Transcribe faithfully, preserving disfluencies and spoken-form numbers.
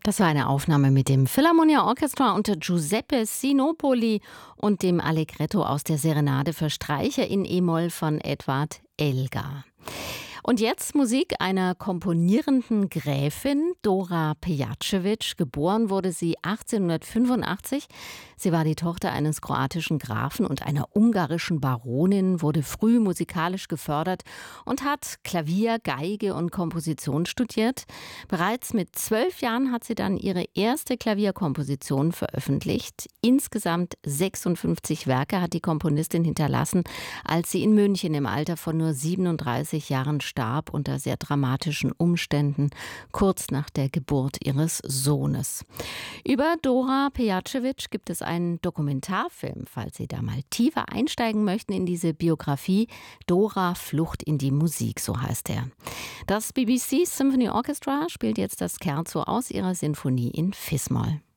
Das war eine Aufnahme mit dem Philharmonia Orchestra unter Giuseppe Sinopoli und dem Allegretto aus der Serenade für Streicher in E-Moll von Edward Elgar. Und jetzt Musik einer komponierenden Gräfin, Dora Pejacevic. Geboren wurde sie achtzehnhundertfünfundachtzig. Sie war die Tochter eines kroatischen Grafen und einer ungarischen Baronin, wurde früh musikalisch gefördert und hat Klavier, Geige und Komposition studiert. Bereits mit zwölf Jahren hat sie dann ihre erste Klavierkomposition veröffentlicht. Insgesamt sechsundfünfzig Werke hat die Komponistin hinterlassen, als sie in München im Alter von nur siebenunddreißig Jahren starb unter sehr dramatischen Umständen, kurz nach der Geburt ihres Sohnes. Über Dora Pejacevic gibt es einen Dokumentarfilm, falls Sie da mal tiefer einsteigen möchten in diese Biografie. Dora Flucht in die Musik, so heißt er. Das B B C Symphony Orchestra spielt jetzt das Scherzo aus ihrer Sinfonie in Fis-Moll.